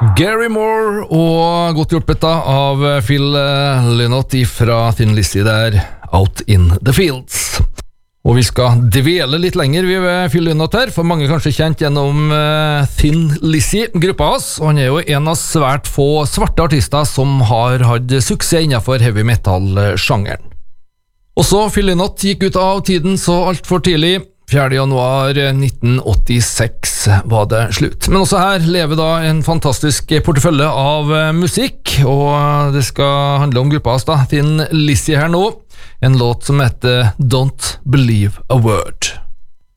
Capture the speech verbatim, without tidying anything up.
Gary Moore og godt hjulpet da av Phil Lynott fra Thin Lizzy der, Out in the Fields. Og vi skal dvele litt lenger vi ved Phil Lynott her, for mange er kanskje kjent gjennom uh, Thin Lizzy-gruppa hans, og han er jo en av svært få svarte artister som har hatt suksess innenfor heavy metal-sjangeren. Også Phil Lynott gikk ut av tiden så alt for tidlig. fjerde januar nitten åttiseks var det slutt. Men også her lever da en fantastisk portefølje av musikk, og det skal handle om gruppa da, Thin Lizzy her nå. En låt som heter Don't Believe a Word.